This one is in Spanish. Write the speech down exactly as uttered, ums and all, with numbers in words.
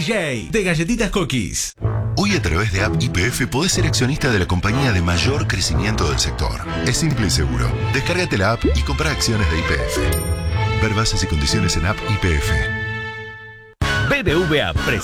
J de Galletitas Cookies. Hoy a través de App Y P F podés ser accionista de la compañía de mayor crecimiento del sector. Es simple y seguro. Descárgate la app y compra acciones de Y P F. Ver bases y condiciones en App Y P F. B B V A presenta